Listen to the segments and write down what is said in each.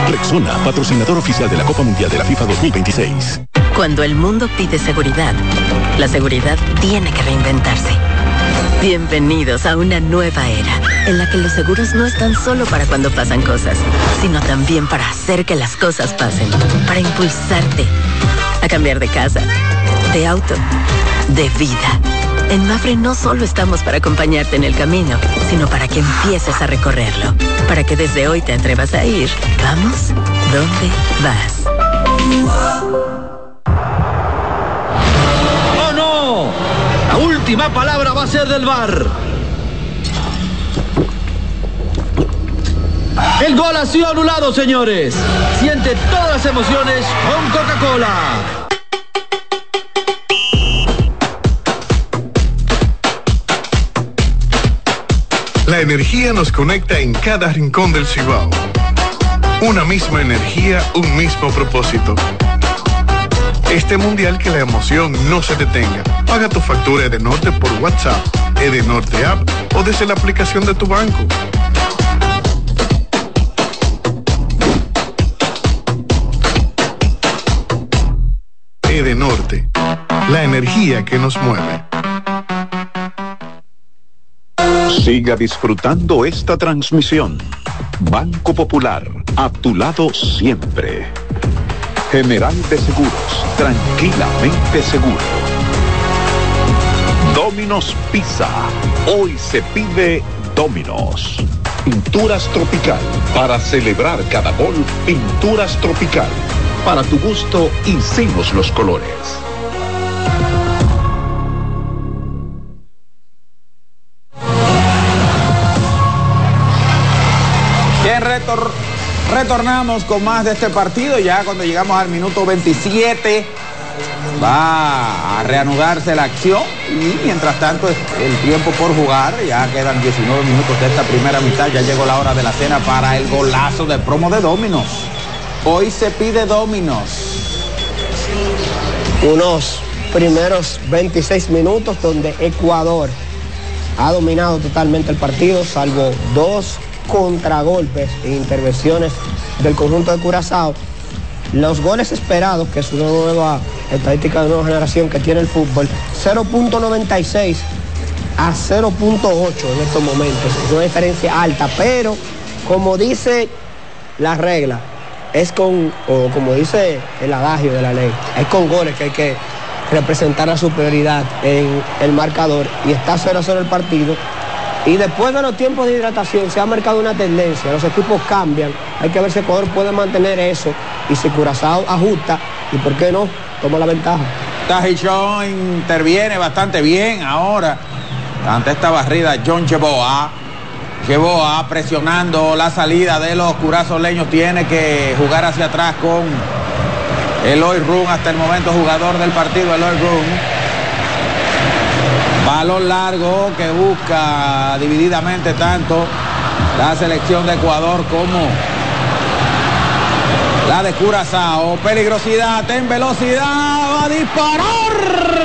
Rexona, patrocinador oficial de la Copa Mundial de la FIFA 2026. Cuando el mundo pide seguridad, la seguridad tiene que reinventarse. Bienvenidos a una nueva era, en la que los seguros no están solo para cuando pasan cosas, sino también para hacer que las cosas pasen, para impulsarte a cambiar de casa, de auto, de vida. En Mapfre no solo estamos para acompañarte en el camino, sino para que empieces a recorrerlo, para que desde hoy te atrevas a ir. Vamos, ¿dónde vas? ¡Oh, no! La última palabra va a ser del VAR. El gol ha sido anulado, señores. Siente todas las emociones con Coca-Cola. La energía nos conecta en cada rincón del Cibao. Una misma energía, un mismo propósito. Este mundial, que la emoción no se detenga. Paga tu factura Edenorte por WhatsApp, Edenorte App o desde la aplicación de tu banco. Edenorte, la energía que nos mueve. Siga disfrutando esta transmisión. Banco Popular, a tu lado siempre. General de Seguros, tranquilamente seguro. Domino's Pizza, hoy se pide Domino's. Pinturas Tropical, para celebrar cada gol, Pinturas Tropical. Para tu gusto, hicimos los colores. Bien, retornamos con más de este partido. Ya cuando llegamos al minuto 27 va a reanudarse la acción y mientras tanto el tiempo por jugar. Ya quedan 19 minutos de esta primera mitad. Ya llegó la hora de la cena para el golazo de promo de Domino's. Hoy se pide Domino's. Unos primeros 26 minutos donde Ecuador ha dominado totalmente el partido, salvo 2 contragolpes e intervenciones del conjunto de Curazao. Los goles esperados, que es una nueva estadística de nueva generación que tiene el fútbol, 0.96 a 0.8 en estos momentos. Es una diferencia alta, pero como dice la regla, es con, o como dice el adagio de la ley, es con goles que hay que representar la superioridad en el marcador, y está 0-0 el partido. Y después de los tiempos de hidratación se ha marcado una tendencia, los equipos cambian, hay que ver si Ecuador puede mantener eso, y si Curazao ajusta, y por qué no, toma la ventaja. Tajichón interviene bastante bien ahora ante esta barrida. John Cheboa presionando la salida de los curazoleños, tiene que jugar hacia atrás con Eloy Run, hasta el momento jugador del partido, Eloy Run. Balón largo que busca divididamente tanto la selección de Ecuador como la de Curazao. Peligrosidad en velocidad, va a disparar.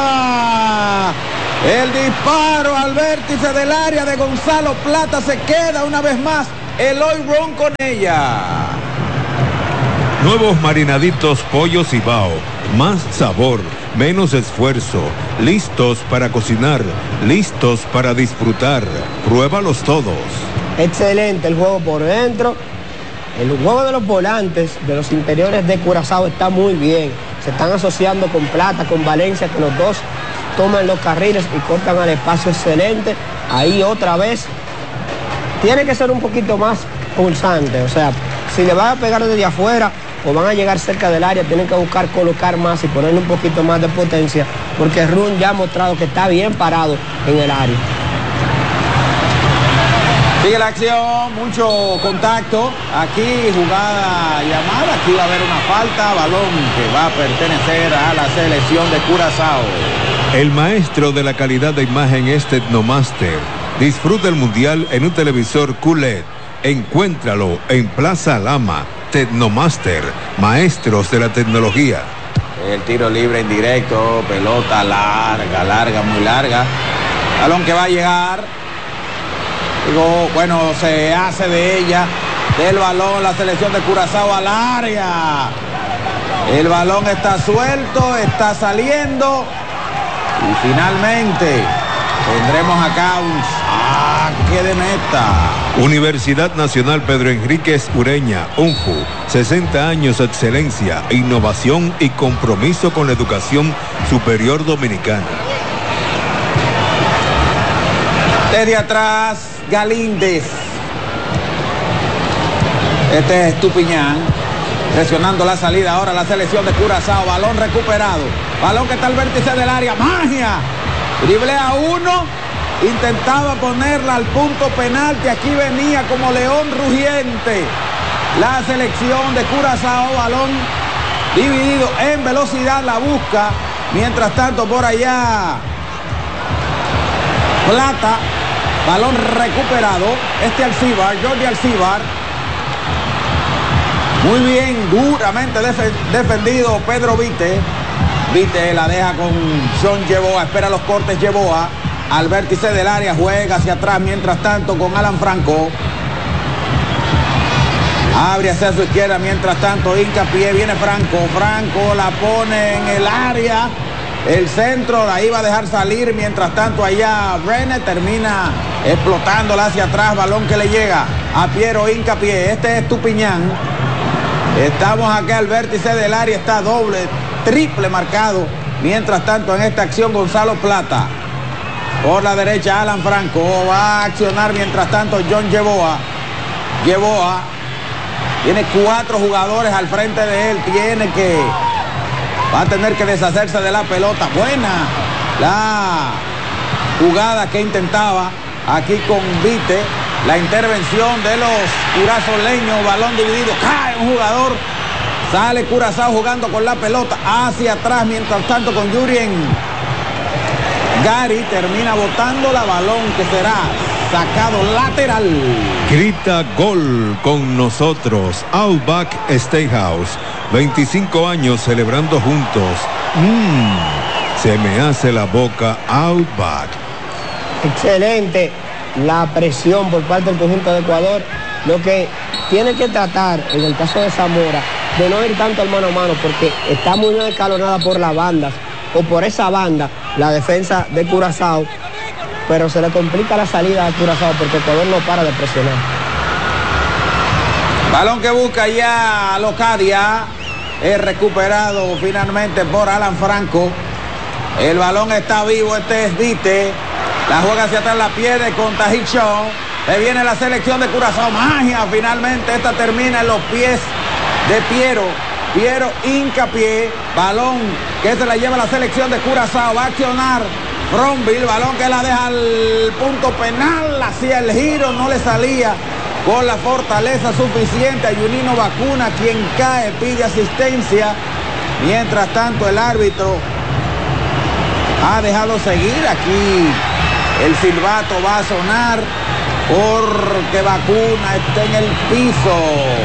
El disparo al vértice del área de Gonzalo Plata, se queda una vez más Eloy Run con ella. Nuevos marinaditos Pollo Cibao, más sabor, menos esfuerzo, listos para cocinar, listos para disfrutar. Pruébalos todos. Excelente el juego por dentro. El juego de los volantes, de los interiores de Curazao está muy bien. Se están asociando con Plata, con Valencia, que los dos toman los carriles y cortan al espacio excelente. Ahí otra vez tiene que ser un poquito más pulsante, o sea, si le van a pegar desde afuera o van a llegar cerca del área, tienen que buscar colocar más y ponerle un poquito más de potencia, porque Run ya ha mostrado que está bien parado en el área. Sigue la acción, mucho contacto, aquí jugada llamada, aquí va a haber una falta, balón que va a pertenecer a la selección de Curazao. El maestro de la calidad de imagen es Tecnomaster. Disfruta el mundial en un televisor QLED. Encuéntralo en Plaza Lama. Tecnomaster, maestros de la tecnología. El tiro libre indirecto, pelota larga, muy larga. Balón que va a llegar. Digo, bueno, se hace de ella del balón, la selección de Curazao al área. El balón está suelto, está saliendo. Y finalmente tendremos acá un saque de meta. Universidad Nacional Pedro Enríquez Ureña, UNFU, 60 años de excelencia, innovación y compromiso con la educación superior dominicana. Desde atrás, Galíndez. Este es Estupiñán, presionando la salida ahora la selección de Curazao. Balón recuperado, balón que está al vértice del área. ¡Magia! Driblea uno, intentaba ponerla al punto penalti. Aquí venía como león rugiente la selección de Curazao. Balón dividido en velocidad, la busca. Mientras tanto por allá Plata, balón recuperado. Alcibar, Jordi Alcibar. Muy bien, duramente defendido Pedro Vite. Vite la deja con John Yeboah, espera los cortes Yeboah. Al vértice del área, juega hacia atrás, mientras tanto con Alan Franco. Abre hacia su izquierda, mientras tanto hincapié, viene Franco. Franco la pone en el área. El centro, ahí va a dejar salir, mientras tanto allá Brenner termina explotándola hacia atrás, balón que le llega a Piero Hincapié. Este es Tupiñán. Estamos acá al vértice del área, está doble, triple marcado. Mientras tanto en esta acción Gonzalo Plata. Por la derecha Alan Franco va a accionar, mientras tanto John Yeboah. Yeboah tiene 4 jugadores al frente de él, va a tener que deshacerse de la pelota. Buena la jugada que intentaba aquí con Vite. La intervención de los curazoleños, balón dividido, cae un jugador, sale Curazao jugando con la pelota hacia atrás, mientras tanto con Yurien Gary termina botando la balón que será sacado lateral. Grita gol con nosotros, Outback Steakhouse, 25 años celebrando juntos. Se me hace la boca Outback. Excelente la presión por parte del conjunto de Ecuador. Lo que tiene que tratar en el caso de Zamora de no ir tanto al mano a mano, porque está muy bien escalonada por las bandas o por esa banda la defensa de Curazao, pero se le complica la salida a Curazao porque Ecuador no para de presionar. Balón que busca ya Locadia, es recuperado finalmente por Alan Franco. El balón está vivo, este es Vite. La juega hacia atrás, la pierde con Tahir Shaw. Le viene la selección de Curazao. Magia, finalmente esta termina en los pies de Piero. Piero Hincapié. Balón que se la lleva la selección de Curazao. Va a accionar Bromville. Balón que la deja al punto penal. Hacía el giro, no le salía con la fortaleza suficiente a Junino Vacuna, quien cae, pide asistencia. Mientras tanto el árbitro ha dejado seguir. Aquí el silbato va a sonar porque Vacuna está en el piso.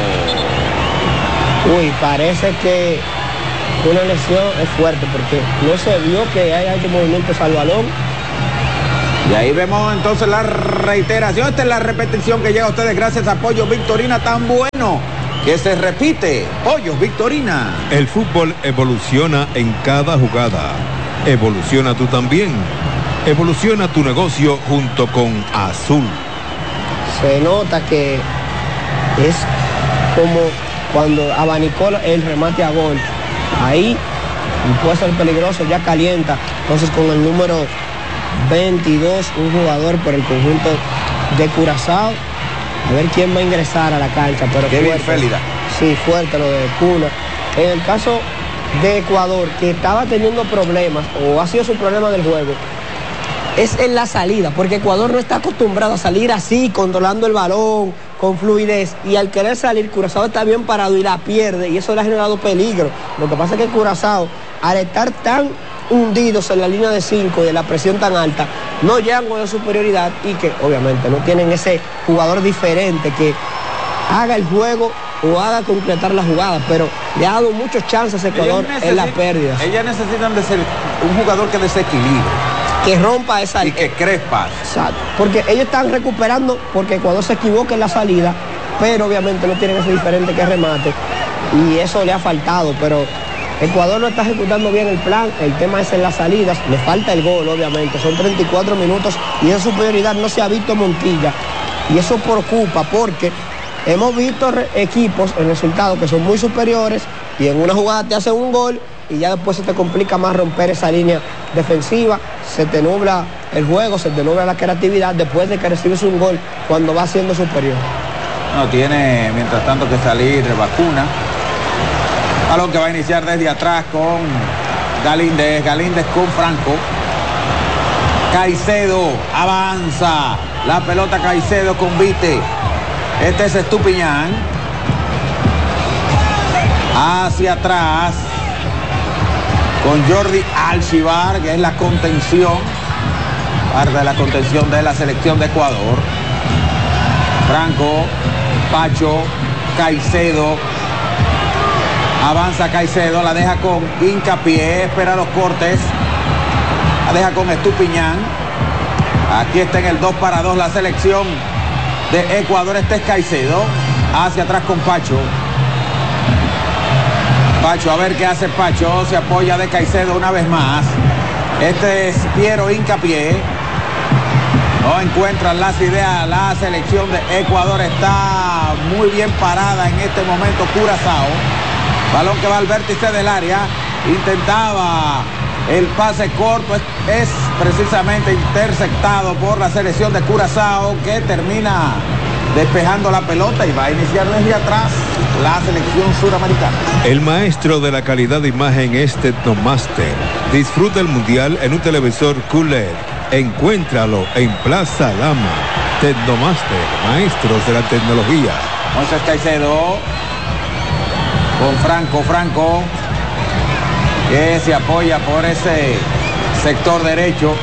Uy, parece que una lesión es fuerte porque no se vio que hay movimientos al balón. Y ahí vemos entonces la reiteración. Esta es la repetición que llega a ustedes gracias a Pollos Victorina, tan bueno que se repite. Pollos Victorina. El fútbol evoluciona en cada jugada. Evoluciona tú también. Evoluciona tu negocio junto con Azul. Se nota que es como cuando abanicó el remate a gol. Ahí puede ser peligroso, ya calienta. Entonces con el número 22, un jugador por el conjunto de Curazao. A ver quién va a ingresar a la cancha. Pero qué bien, Félida. Sí, fuerte lo de Cuna. En el caso de Ecuador, que estaba teniendo problemas, o ha sido su problema del juego, es en la salida, porque Ecuador no está acostumbrado a salir así, controlando el balón, con fluidez, y al querer salir, Curazao está bien parado y la pierde, y eso le ha generado peligro. Lo que pasa es que Curazao, al estar tan hundidos en la línea de 5 y de la presión tan alta, no llegan con la superioridad y que obviamente no tienen ese jugador diferente que haga el juego o haga concretar la jugada, pero le ha dado muchos chances a Ecuador en las pérdidas. Ellas necesitan de ser un jugador que desequilibre, que rompa esa... y que crespa. Exacto, porque ellos están recuperando porque Ecuador se equivoca en la salida pero obviamente no tienen ese diferente que remate y eso le ha faltado, pero Ecuador no está ejecutando bien el plan, el tema es en las salidas, le falta el gol obviamente, son 34 minutos y esa superioridad no se ha visto en Montilla y eso preocupa porque hemos visto equipos en resultados que son muy superiores y en una jugada te hacen un gol y ya después se te complica más romper esa línea defensiva, se te nubla el juego, se te nubla la creatividad después de que recibes un gol cuando va siendo superior. No tiene, mientras tanto, que salir Vacuna. Balón que va a iniciar desde atrás con Galíndez con Franco. Caicedo avanza, la pelota Caicedo con Vite. Este es Estupiñán. Hacia atrás con Jordi Alcivar, que es la contención, parte de la contención de la selección de Ecuador. Franco, Pacho, Caicedo. Avanza Caicedo, la deja con Hincapié, espera los cortes. La deja con Estupiñán. Aquí está en el 2 para 2 la selección de Ecuador. Este es Caicedo. Hacia atrás con Pacho. Pacho, a ver qué hace Pacho. Se apoya de Caicedo una vez más. Este es Piero Hincapié. No encuentran las ideas. La selección de Ecuador está muy bien parada en este momento. Curazao. Balón que va al vértice del área. Intentaba el pase corto. Es precisamente interceptado por la selección de Curazao, que termina despejando la pelota y va a iniciar desde atrás la selección suramericana. El maestro de la calidad de imagen es TecnoMaster. Disfruta el mundial en un televisor QLED. Encuéntralo en Plaza Lama. TecnoMaster, maestros de la tecnología. Moisés Caicedo con Franco, que se apoya por ese sector derecho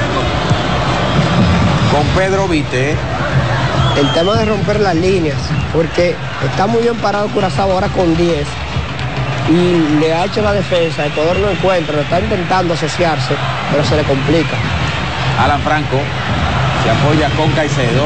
con Pedro Vite. El tema de romper las líneas, porque está muy bien parado Curazao ahora con 10 y le ha hecho la defensa. Ecuador no encuentra, está intentando asociarse, pero se le complica. Alan Franco se apoya con Caicedo,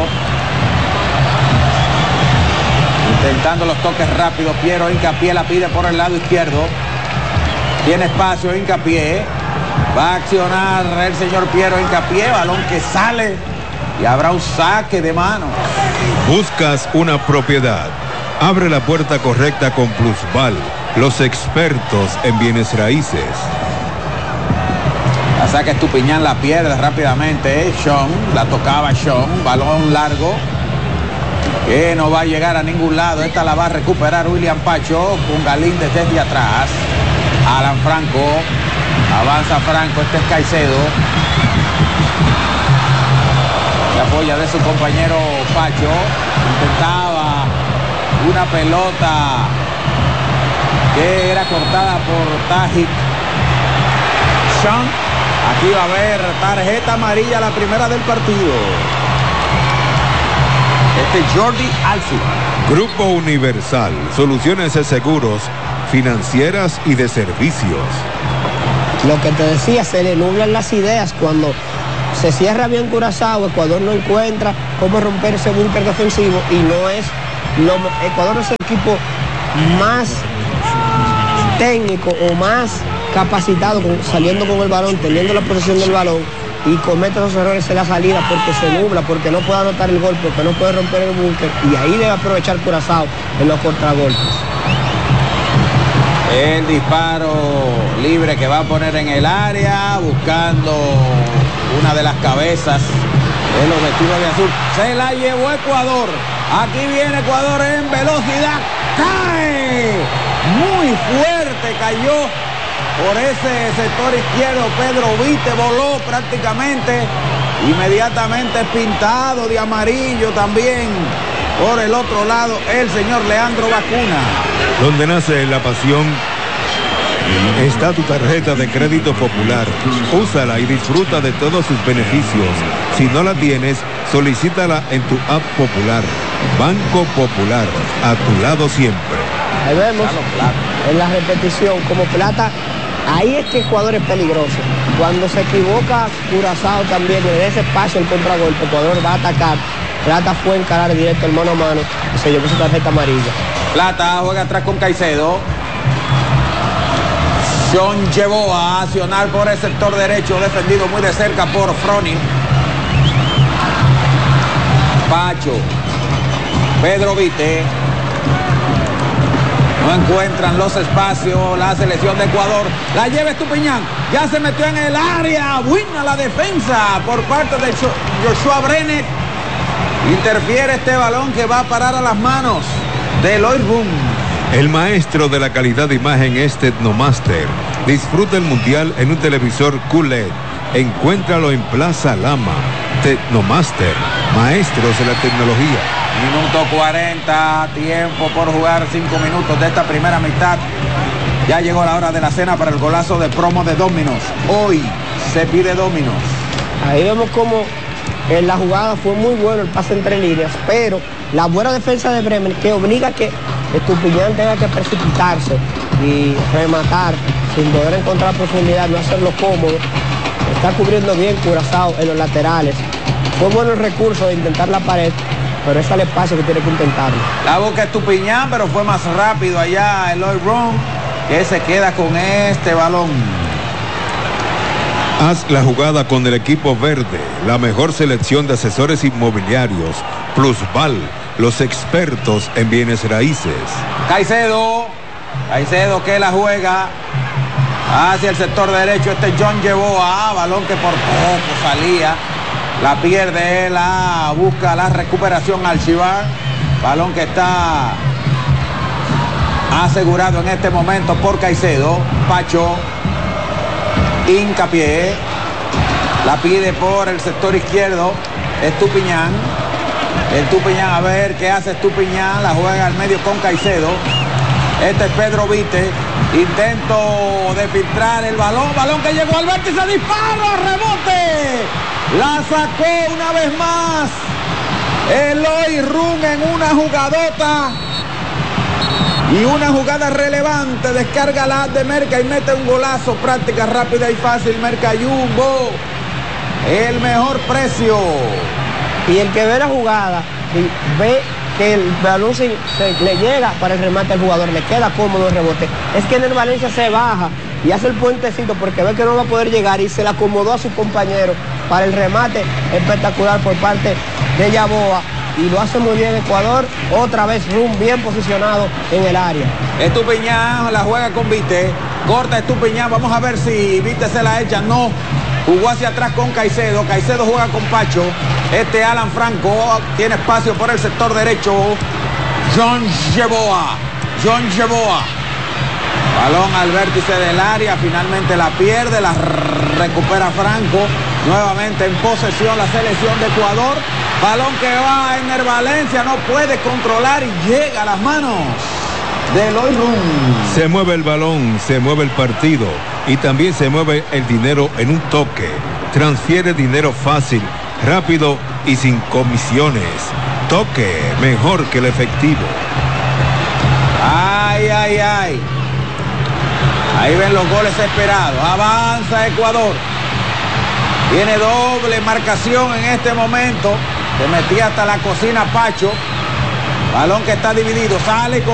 intentando los toques rápidos. Piero Hincapié la pide por el lado izquierdo, tiene espacio Hincapié, va a accionar el señor Piero Hincapié, balón que sale y habrá un saque de mano. ¿Buscas una propiedad? Abre la puerta correcta con Plusval, los expertos en bienes raíces. La saca Estupiñán, la pierde rápidamente. Sean, la tocaba Sean, balón largo que no va a llegar a ningún lado. Esta la va a recuperar William Pacho con Galíndez desde atrás. Alan Franco, avanza Franco, este es Caicedo. Se apoya de su compañero Pacho. Intentaba una pelota que era cortada por Tajik. Sean, aquí va a haber tarjeta amarilla, la primera del partido. Este es Jordi Alcivar. Grupo Universal, soluciones de seguros, financieras y de servicios. Lo que te decía, se le nublan las ideas cuando se cierra bien Curazao. Ecuador no encuentra cómo romper ese búnker defensivo y no es Ecuador es el equipo más técnico o más capacitado saliendo con el balón, teniendo la posesión del balón, y comete esos errores en la salida porque se nubla, porque no puede anotar el gol, porque no puede romper el búnker, y ahí debe aprovechar Curazao en los contragolpes. El disparo libre que va a poner en el área, buscando una de las cabezas de los vestidos de azul. Se la llevó Ecuador. Aquí viene Ecuador en velocidad. ¡Cae! Muy fuerte cayó por ese sector izquierdo. Pedro Vite voló prácticamente. Inmediatamente pintado de amarillo también. Por el otro lado, el señor Leandro Vacuna. Donde nace la pasión está tu tarjeta de crédito popular. Úsala y disfruta de todos sus beneficios. Si no la tienes, solicítala en tu app popular. Banco Popular, a tu lado siempre. Ahí vemos en la repetición como Plata. Ahí es que Ecuador es peligroso. Cuando se equivoca Curazao también en ese espacio el contragolpe, Ecuador va a atacar Plata fue a encarar directo el mano a mano y se llevó su tarjeta amarilla. Plata juega atrás con Caicedo. John llevó a accionar por el sector derecho, defendido muy de cerca por Froning. Pacho. Pedro Vite. No encuentran los espacios la selección de Ecuador. La lleva Estupiñán. Ya se metió en el área. Buena la defensa por parte de Joshua Brenet. Interfiere este balón que va a parar a las manos de Eloy Room. El maestro de la calidad de imagen es Tecnomaster. Disfruta el mundial en un televisor QLED. Encuéntralo en Plaza Lama. Tecnomaster, maestros de la tecnología. Minuto 40, tiempo por jugar, 5 minutos de esta primera mitad. Ya llegó la hora de la cena para el golazo de promo de Dominos. Hoy se pide Dominos. Ahí vemos como en la jugada fue muy bueno el pase entre líneas, pero la buena defensa de Bremen que obliga a que Estupiñán tenga que precipitarse y rematar sin poder encontrar profundidad, no hacerlo cómodo. Está cubriendo bien Curazao en los laterales. Fue bueno el recurso de intentar la pared, pero es el espacio que tiene que intentarlo. La boca Estupiñán, pero fue más rápido allá Eloy Room, que se queda con este balón. Haz la jugada con el equipo verde, la mejor selección de asesores inmobiliarios. Plusval, los expertos en bienes raíces. Caicedo que la juega hacia el sector derecho. Este John llevó a balón que por poco salía. La pierde, busca la recuperación al Chivar. Balón que está asegurado en este momento por Caicedo. Pacho. Hincapié. La pide por el sector izquierdo. Estupiñán. Estupiñán, a ver qué hace Estupiñán. La juega al medio con Caicedo. Este es Pedro Vite. Intento de filtrar el balón. Balón que llegó al vértice. Disparo. Rebote. La sacó una vez más Eloy Room en una jugadota. Y una jugada relevante. Descarga la de Merca y mete un golazo. Práctica rápida y fácil. Merca Jumbo. El mejor precio. Y el que ve la jugada y ve que el balón se le llega para el remate al jugador, le queda cómodo el rebote. Es que en el Valencia se baja y hace el puentecito porque ve que no va a poder llegar y se le acomodó a su compañero para el remate espectacular por parte de Yaboa. Y lo hace muy bien Ecuador. Otra vez Room bien posicionado en el área. Estupiñán la juega con Vite. Corta Estupiñán. Vamos a ver si Vite se la echa. No. Jugó hacia atrás con Caicedo. Caicedo juega con Pacho. Alan Franco tiene espacio por el sector derecho. John Yeboah. Balón al vértice del área. Finalmente la pierde. La recupera Franco. Nuevamente en posesión la selección de Ecuador. Balón que va en el Valencia. No puede controlar y llega a las manos de Eloy Room. Se mueve el balón, se mueve el partido y también se mueve el dinero en un toque. Transfiere dinero fácil, rápido y sin comisiones. Toque, mejor que el efectivo. Ay. Ahí ven los goles esperados. Avanza Ecuador. Tiene doble marcación en este momento. Se metía hasta la cocina Pacho. Balón que está dividido. Sale con